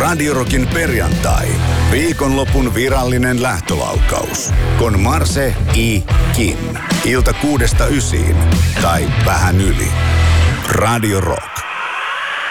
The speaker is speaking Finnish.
Radio Rockin perjantai. Viikonlopun virallinen lähtölaukaus. Con Marse Kim. Ilta 6–9. Tai vähän yli. Radio Rock.